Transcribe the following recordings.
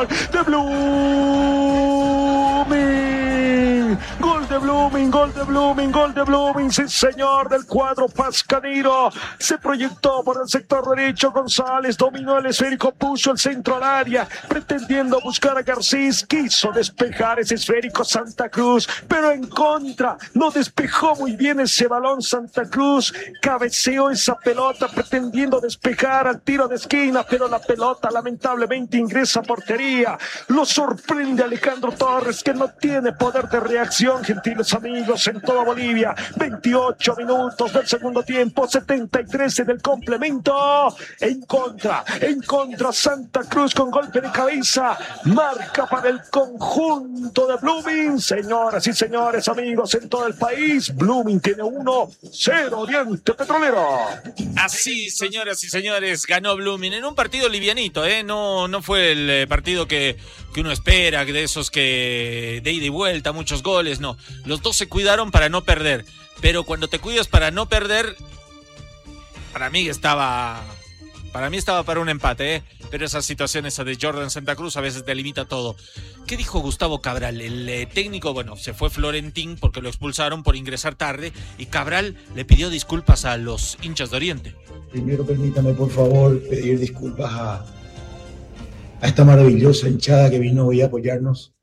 gol de Blooming. Gol de Blooming, gol de Blooming, gol de Blooming, sí señor, del cuadro pascanino. Se proyectó por el sector derecho, González dominó el esférico, puso el centro al área, pretendiendo buscar a Garcís, quiso despejar ese esférico Santa Cruz, pero en contra, no despejó muy bien ese balón Santa Cruz, cabeceó esa pelota pretendiendo despejar al tiro de esquina, pero la pelota lamentablemente ingresa a portería. Lo sorprende Alejandro Torres, que no tiene poder de reacción, gentiles amigos, en toda Bolivia. 28 minutos del segundo tiempo, 73 del complemento. En contra Santa Cruz con golpe de cabeza, marca para el conjunto de Blooming. Señoras y señores, amigos en todo el país, Blooming tiene 1-0 Oriente Petrolero. Así, señoras y señores, ganó Blooming en un partido livianito, no fue el partido que uno espera, de esos que de ida y vuelta, muchos goles, no. Los dos se cuidaron para no perder, pero cuando te cuidas para no perder, para mí estaba para un empate, pero esa situación esa de Jordan Santa Cruz a veces te limita todo. ¿Qué dijo Gustavo Cabral? El técnico, bueno, se fue Florentín porque lo expulsaron por ingresar tarde y Cabral le pidió disculpas a los hinchas de Oriente. Primero permítame por favor pedir disculpas a esta maravillosa hinchada que vino hoy a apoyarnos.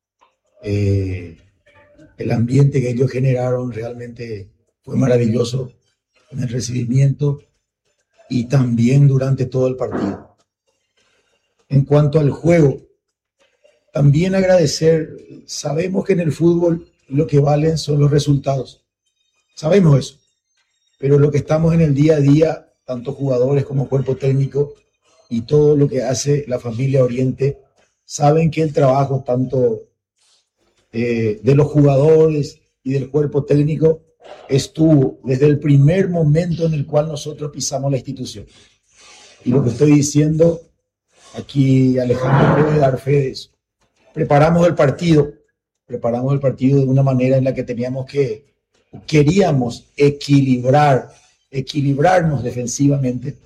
El ambiente que ellos generaron realmente fue maravilloso en el recibimiento y también durante todo el partido. En cuanto al juego, también agradecer. Sabemos que en el fútbol lo que valen son los resultados. Sabemos eso. Pero lo que estamos en el día a día, tanto jugadores como cuerpo técnico y todo lo que hace la familia Oriente, saben que el trabajo tanto de los jugadores y del cuerpo técnico estuvo desde el primer momento en el cual nosotros pisamos la institución. Y lo que estoy diciendo, aquí Alejandro puede dar fe de eso. Preparamos el partido de una manera en la que queríamos equilibrarnos defensivamente.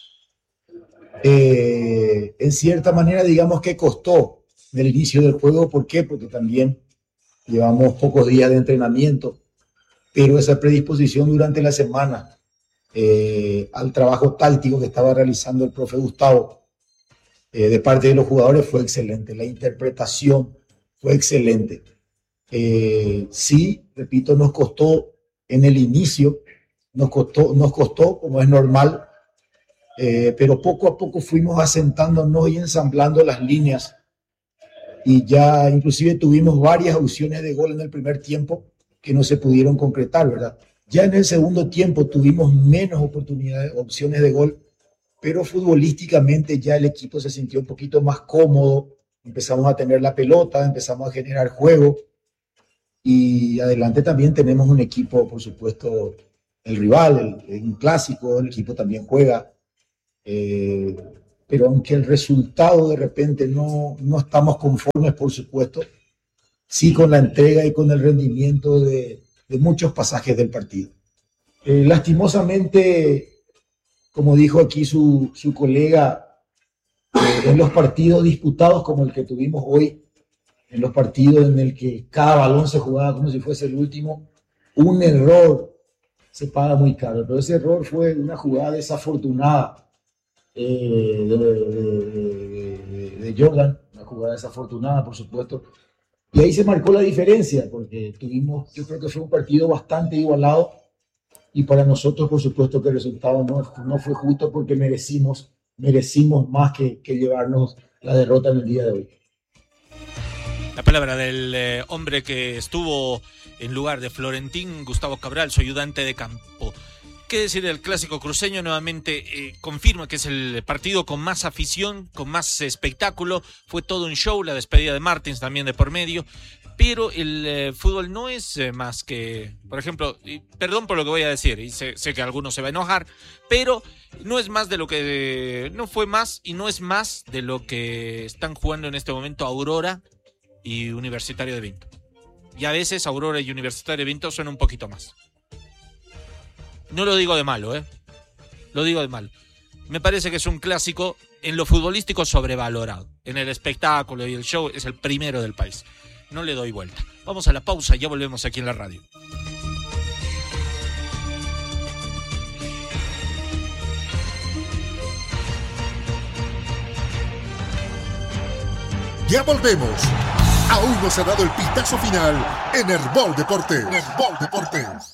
En cierta manera, digamos que costó del inicio del juego. ¿Por qué? Porque también llevamos pocos días de entrenamiento, pero esa predisposición durante la semana al trabajo táctico que estaba realizando el profe Gustavo de parte de los jugadores fue excelente. La interpretación fue excelente. Sí, repito, nos costó en el inicio, nos costó como es normal, pero poco a poco fuimos asentándonos y ensamblando las líneas y ya inclusive tuvimos varias opciones de gol en el primer tiempo que no se pudieron concretar, ¿verdad? Ya en el segundo tiempo tuvimos menos opciones de gol, pero futbolísticamente ya el equipo se sintió un poquito más cómodo, empezamos a tener la pelota, empezamos a generar juego y adelante también tenemos un equipo, por supuesto, el rival, un clásico, el equipo también juega, pero aunque el resultado de repente no estamos conformes, por supuesto, sí con la entrega y con el rendimiento de muchos pasajes del partido. Lastimosamente, como dijo aquí su colega, en los partidos disputados como el que tuvimos hoy, en los partidos en el que cada balón se jugaba como si fuese el último, un error se paga muy caro, pero ese error fue una jugada desafortunada de Jordan, una jugada desafortunada, por supuesto, y ahí se marcó la diferencia, porque yo creo que fue un partido bastante igualado, y para nosotros, por supuesto, que el resultado no fue justo, porque merecimos más que llevarnos la derrota en el día de hoy. La palabra del hombre que estuvo en lugar de Florentín, Gustavo Cabral, su ayudante de campo. ¿Qué decir del clásico cruceño? Nuevamente confirma que es el partido con más afición, con más espectáculo. Fue todo un show, la despedida de Martins también de por medio. Pero el fútbol no es más que, por ejemplo, y perdón por lo que voy a decir, y sé que alguno se va a enojar, pero no es más de lo que, no fue más y no es más de lo que están jugando en este momento Aurora y Universitario de Vinto. Y a veces Aurora y Universitario de Vinto suenan un poquito más. No lo digo de malo, lo digo de malo. Me parece que es un clásico en lo futbolístico sobrevalorado. en el espectáculo y el show es el primero del país. No le doy vuelta. Vamos a la pausa, ya volvemos aquí en la radio. Ya volvemos. Aún no se ha dado el pitazo final en Herbol Deportes.